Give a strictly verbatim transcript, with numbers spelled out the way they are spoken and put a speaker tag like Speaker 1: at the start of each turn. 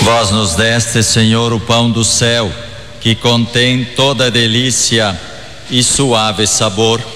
Speaker 1: Vós nos deste, Senhor, o pão do céu, que contém toda delícia e suave sabor.